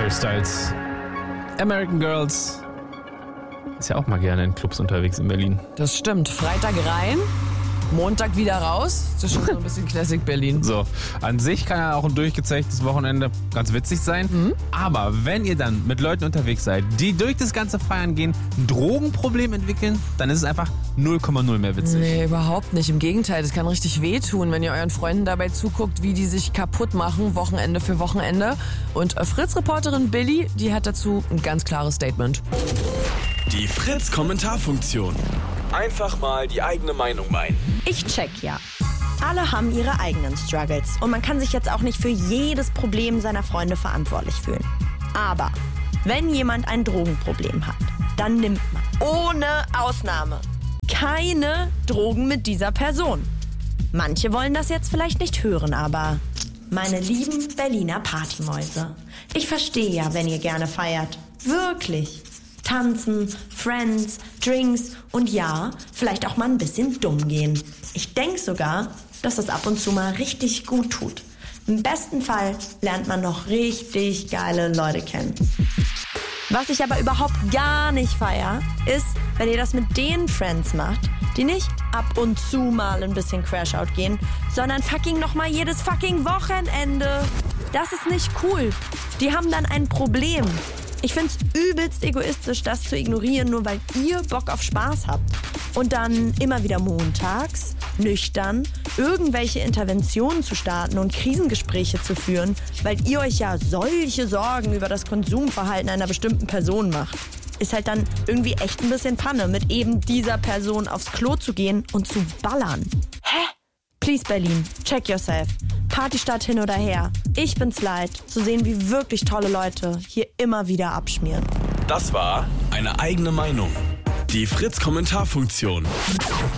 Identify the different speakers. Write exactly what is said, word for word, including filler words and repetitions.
Speaker 1: Harry Styles. American Girls. Ist ja auch mal gerne in Clubs unterwegs in Berlin.
Speaker 2: Das stimmt. Freitag rein, Montag wieder raus. Das ist schon so ein bisschen Classic Berlin.
Speaker 1: So, an sich kann ja auch ein durchgezeigtes Wochenende ganz witzig sein. Mhm. Aber wenn ihr dann mit Leuten unterwegs seid, die durch das ganze Feiern gehen, ein Drogenproblem entwickeln, dann ist es einfach null Komma null mehr witzig.
Speaker 2: Nee, überhaupt nicht. Im Gegenteil, das kann richtig wehtun, wenn ihr euren Freunden dabei zuguckt, wie die sich kaputt machen, Wochenende für Wochenende. Und Fritz-Reporterin Billy, die hat dazu ein ganz klares Statement.
Speaker 3: Die Fritz-Kommentarfunktion. Einfach mal die eigene Meinung meinen.
Speaker 4: Ich check ja. Alle haben ihre eigenen Struggles und man kann sich jetzt auch nicht für jedes Problem seiner Freunde verantwortlich fühlen. Aber wenn jemand ein Drogenproblem hat, dann nimmt man ohne Ausnahme keine Drogen mit dieser Person. Manche wollen das jetzt vielleicht nicht hören, aber meine lieben Berliner Partymäuse, ich verstehe ja, wenn ihr gerne feiert. Wirklich. Tanzen, Friends, Drinks und ja, vielleicht auch mal ein bisschen dumm gehen. Ich denke sogar, dass das ab und zu mal richtig gut tut. Im besten Fall lernt man noch richtig geile Leute kennen. Was ich aber überhaupt gar nicht feier, ist, wenn ihr das mit den Friends macht, die nicht ab und zu mal ein bisschen Crashout gehen, sondern fucking nochmal jedes fucking Wochenende. Das ist nicht cool. Die haben dann ein Problem. Ich find's übelst egoistisch, das zu ignorieren, nur weil ihr Bock auf Spaß habt. Und dann immer wieder montags, nüchtern, irgendwelche Interventionen zu starten und Krisengespräche zu führen, weil ihr euch ja solche Sorgen über das Konsumverhalten einer bestimmten Person macht. Ist halt dann irgendwie echt ein bisschen Panne, mit eben dieser Person aufs Klo zu gehen und zu ballern. Hä? Please Berlin, check yourself. Partystadt hin oder her. Ich bin's leid, zu sehen, wie wirklich tolle Leute hier immer wieder abschmieren.
Speaker 3: Das war eine eigene Meinung. Die Fritz-Kommentarfunktion.